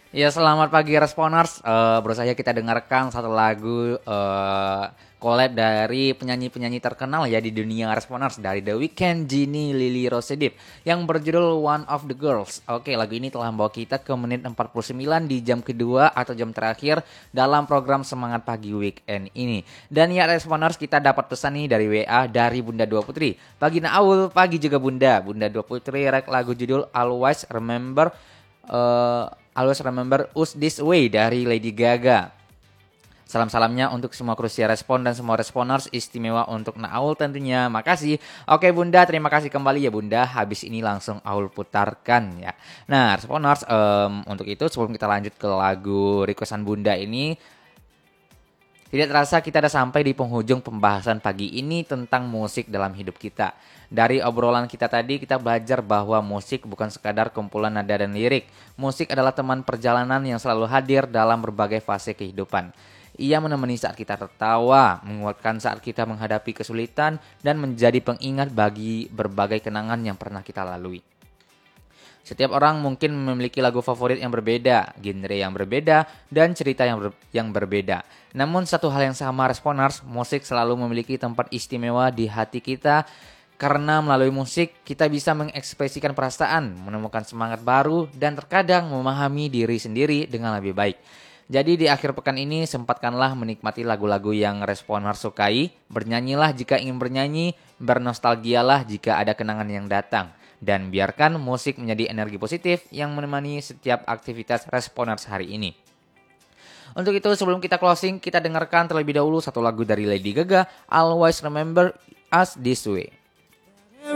Ya, selamat pagi Responers. Baru saja kita dengarkan satu lagu collab dari penyanyi-penyanyi terkenal ya di dunia Responers dari The Weeknd, Genie, Lily Rosedip yang berjudul One of the Girls. Oke, lagu ini telah membawa kita ke menit 49 di jam kedua atau jam terakhir dalam program Semangat Pagi Weekend ini. Dan ya Responers, kita dapat pesan nih dari WA dari Bunda Dua Putri. Pagi Naul, pagi juga Bunda. Bunda Dua Putri rek lagu judul Always Remember eh Always Remember Us This Way dari Lady Gaga. Salam-salamnya untuk semua Krusia Respon dan semua Responers, istimewa untuk Naul tentunya. Makasih. Oke Bunda, terima kasih kembali ya Bunda. Habis ini langsung Aul putarkan ya. Nah Responers, untuk itu sebelum kita lanjut ke lagu requestan Bunda ini, tidak terasa kita sudah sampai di penghujung pembahasan pagi ini tentang musik dalam hidup kita. Dari obrolan kita tadi kita belajar bahwa musik bukan sekadar kumpulan nada dan lirik. Musik adalah teman perjalanan yang selalu hadir dalam berbagai fase kehidupan. Ia menemani saat kita tertawa, menguatkan saat kita menghadapi kesulitan, dan menjadi pengingat bagi berbagai kenangan yang pernah kita lalui. Setiap orang mungkin memiliki lagu favorit yang berbeda, genre yang berbeda, dan cerita yang berbeda. Namun satu hal yang sama Responers, musik selalu memiliki tempat istimewa di hati kita karena melalui musik kita bisa mengekspresikan perasaan, menemukan semangat baru, dan terkadang memahami diri sendiri dengan lebih baik. Jadi di akhir pekan ini sempatkanlah menikmati lagu-lagu yang Responers sukai, bernyanyilah jika ingin bernyanyi, bernostalgialah jika ada kenangan yang datang. Dan biarkan musik menjadi energi positif yang menemani setiap aktivitas Responers hari ini. Untuk itu sebelum kita closing, kita dengarkan terlebih dahulu satu lagu dari Lady Gaga, Always Remember Us This Way.